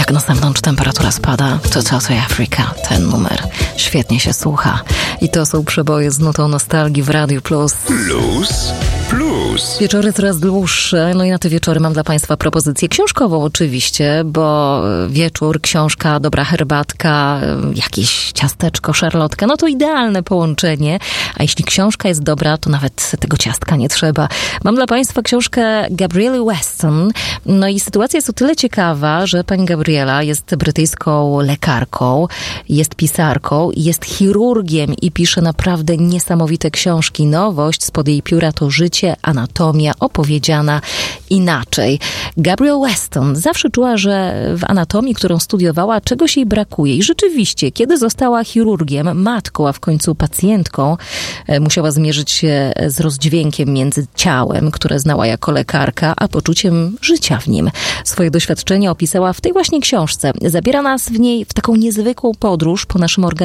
jak na zewnątrz temperatura spada, to South Africa, ten numer świetnie się słucha. I to są przeboje z nutą nostalgii w Radiu Plus. Plus. Wieczory coraz dłuższe, no i na te wieczory mam dla Państwa propozycję książkową oczywiście, bo wieczór, książka, dobra herbatka, jakieś ciasteczko, szarlotka, no to idealne połączenie, a jeśli książka jest dobra, to nawet tego ciastka nie trzeba. Mam dla Państwa książkę Gabriely Weston, no i sytuacja jest o tyle ciekawa, że pani Gabriela jest brytyjską lekarką, jest pisarką, jest chirurgiem i pisze naprawdę niesamowite książki. Nowość spod jej pióra to Życie, anatomia opowiedziana inaczej. Gabrielle Weston zawsze czuła, że w anatomii, którą studiowała, czegoś jej brakuje. I rzeczywiście, kiedy została chirurgiem, matką, a w końcu pacjentką, musiała zmierzyć się z rozdźwiękiem między ciałem, które znała jako lekarka, a poczuciem życia w nim. Swoje doświadczenia opisała w tej właśnie książce. Zabiera nas w niej w taką niezwykłą podróż po naszym organizmie,